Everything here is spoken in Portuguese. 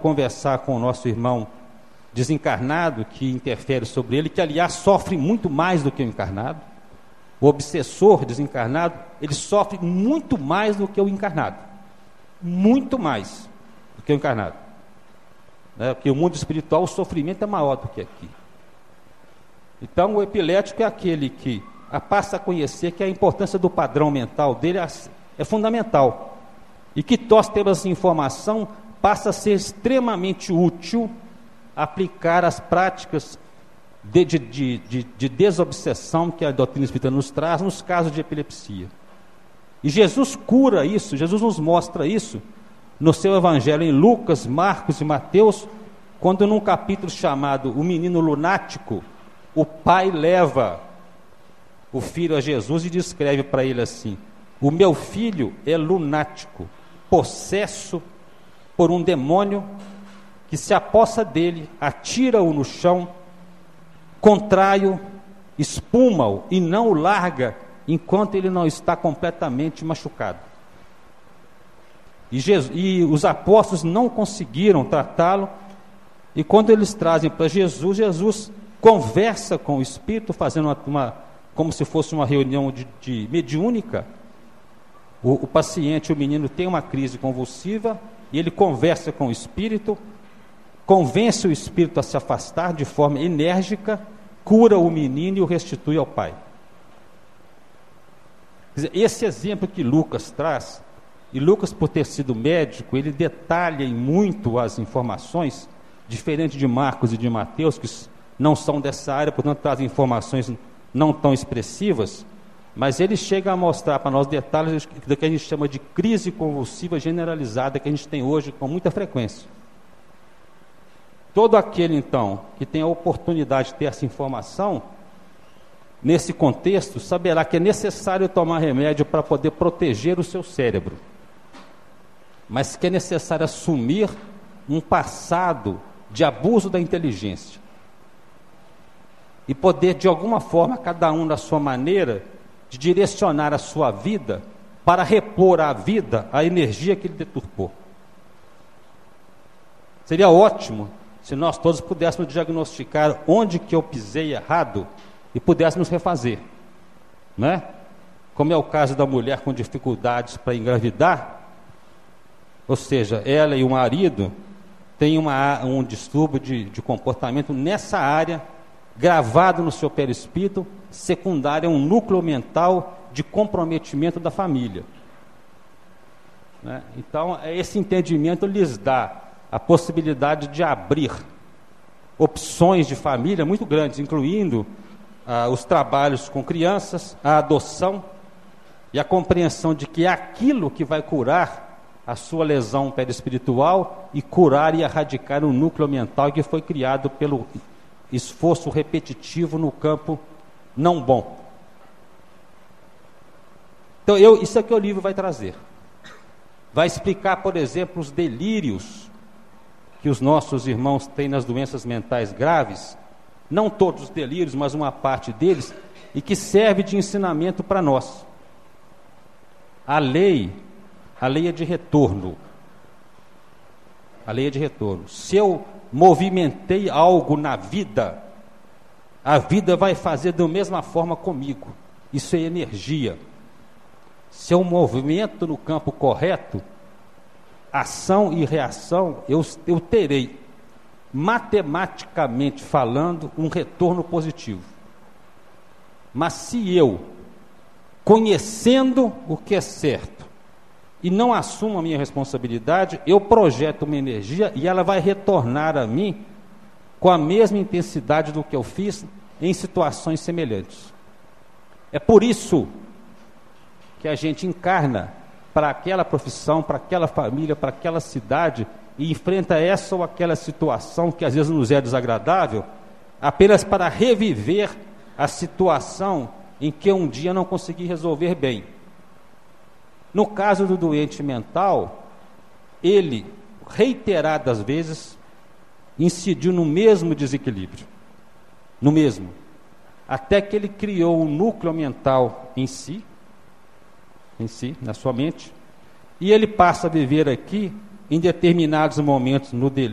conversar com o nosso irmão desencarnado que interfere sobre ele, que aliás sofre muito mais do que o encarnado. O obsessor desencarnado, ele sofre muito mais do que o encarnado, muito mais do que o encarnado, né? Porque o mundo espiritual, o sofrimento é maior do que aqui. Então o epilético é aquele que passa a conhecer que a importância do padrão mental dele é fundamental, e que nós temos essa informação, passa a ser extremamente útil aplicar as práticas de desobsessão que a doutrina espírita nos traz nos casos de epilepsia. E Jesus cura isso, Jesus nos mostra isso no seu evangelho em Lucas, Marcos e Mateus, quando num capítulo chamado O Menino Lunático, o pai leva o filho a Jesus e descreve para ele assim: o meu filho é lunático, possesso por um demônio que se apossa dele, atira-o no chão, contrai-o, espuma-o e não o larga enquanto ele não está completamente machucado. E os apóstolos não conseguiram tratá-lo, e quando eles trazem para Jesus, Jesus conversa com o espírito, fazendo como se fosse uma reunião de mediúnica. O paciente, o menino, tem uma crise convulsiva, e ele conversa com o espírito, convence o espírito a se afastar de forma enérgica, cura o menino e o restitui ao pai. Quer dizer, esse exemplo que Lucas traz, e Lucas, por ter sido médico, ele detalha em muito as informações, diferente de Marcos e de Mateus, que não são dessa área, portanto trazem informações não tão expressivas, mas ele chega a mostrar para nós detalhes do que a gente chama de crise convulsiva generalizada, que a gente tem hoje com muita frequência. Todo aquele, então, que tem a oportunidade de ter essa informação, nesse contexto, saberá que é necessário tomar remédio para poder proteger o seu cérebro, mas que é necessário assumir um passado de abuso da inteligência e poder, de alguma forma, cada um da sua maneira, de direcionar a sua vida para repor à vida a energia que ele deturpou. Seria ótimo se nós todos pudéssemos diagnosticar onde que eu pisei errado e pudéssemos refazer, né? Como é o caso da mulher com dificuldades para engravidar, ou seja, ela e o marido têm um distúrbio de comportamento nessa área, gravado no seu perispírito, secundário a um núcleo mental de comprometimento da família, né? Então, esse entendimento lhes dá a possibilidade de abrir opções de família muito grandes, incluindo os trabalhos com crianças, a adoção e a compreensão de que é aquilo que vai curar a sua lesão perispiritual e curar e erradicar um núcleo mental que foi criado pelo esforço repetitivo no campo não bom. Então, isso é que o livro vai trazer. Vai explicar, por exemplo, os delírios que os nossos irmãos têm nas doenças mentais graves, não todos os delírios, mas uma parte deles, e que serve de ensinamento para nós. A lei é de retorno. A lei é de retorno. Se eu movimentei algo na vida, a vida vai fazer da mesma forma comigo. Isso é energia. Se eu movimento no campo correto, ação e reação, eu terei, matematicamente falando, um retorno positivo. Mas se eu, conhecendo o que é certo, e não assumo a minha responsabilidade, eu projeto uma energia e ela vai retornar a mim com a mesma intensidade do que eu fiz em situações semelhantes. É por isso que a gente encarna para aquela profissão, para aquela família, para aquela cidade, e enfrenta essa ou aquela situação que às vezes nos é desagradável, apenas para reviver a situação em que um dia não consegui resolver bem. No caso do doente mental, ele, reiteradas vezes, incidiu no mesmo desequilíbrio, até que ele criou um núcleo mental em si, na sua mente, e ele passa a viver aqui, em determinados momentos, no delírio,